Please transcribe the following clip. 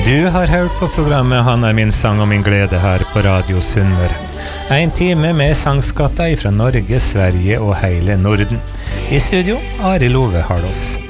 Du har hørt på programmet Han min sang og min glede her på Radio Sunnmøre. En time med sangskatter fra Norge, Sverige og hele Norden. I studio, Arild Ove Harlås.